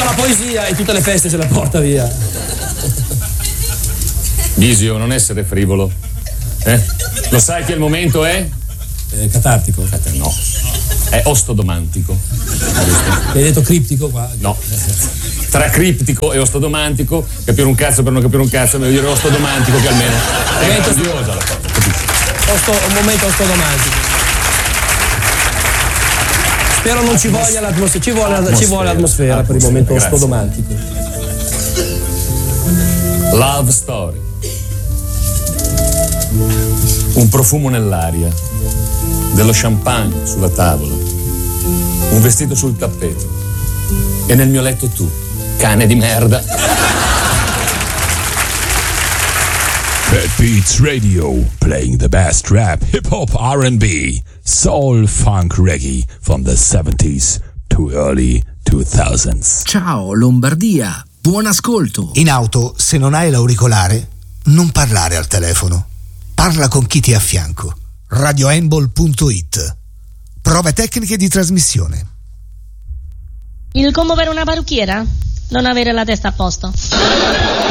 la poesia e tutte le feste se la porta via. Disio, non essere frivolo. Lo sai che il momento è? Catartico. No. È ostodomantico. Hai detto criptico qua? No. Tra criptico e ostodomantico, capire un cazzo per non capire un cazzo, meglio dire ostodomantico che almeno è grandiosa la cosa, capisci? Un momento ostodomantico. Spero non ci voglia l'atmosfera. Ci vuole l'atmosfera per il momento ostodomantico. Love story. Un profumo nell'aria, dello champagne sulla tavola, un vestito sul tappeto e nel mio letto tu, cane di merda. Bad Beats Radio, playing the best rap, hip hop, R&B, soul, funk, reggae from the 70s to early 2000s. Ciao Lombardia, buon ascolto. In auto, se non hai l'auricolare, non parlare al telefono. Parla con chi ti è a fianco. radioembol.it. Prove tecniche di trasmissione. Il combo per una parrucchiera? Non avere la testa a posto.